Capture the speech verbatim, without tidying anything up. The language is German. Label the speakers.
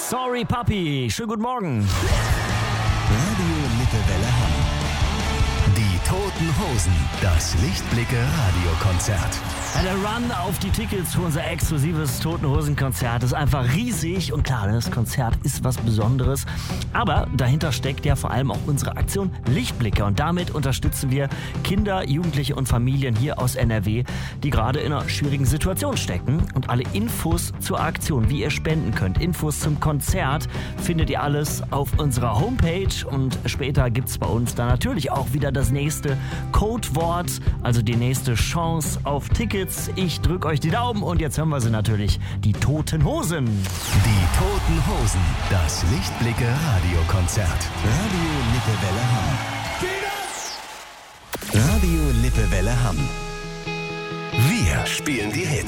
Speaker 1: Sorry Papi, schönen guten Morgen.
Speaker 2: Radio Lippewelle Hamm. Die Toten Hosen, das Lichtblicke-Radiokonzert.
Speaker 1: Der Run auf die Tickets für unser exklusives Toten Hosen-Konzert ist einfach riesig. Und klar, das Konzert ist was Besonderes. Aber dahinter steckt ja vor allem auch unsere Aktion Lichtblicke. Und damit unterstützen wir Kinder, Jugendliche und Familien hier aus N R W, die gerade in einer schwierigen Situation stecken. Und alle Infos zur Aktion, wie ihr spenden könnt, Infos zum Konzert, findet ihr alles auf unserer Homepage. Und später gibt es bei uns dann natürlich auch wieder das nächste Codewort, also die nächste Chance auf Tickets. Ich drücke euch die Daumen und jetzt hören wir sie natürlich, die Toten Hosen.
Speaker 2: Die Toten Hosen, das Lichtblicke-Radiokonzert. Radio Lippewelle Hamm. Radio Lippewelle Hamm. Wir spielen die Hits.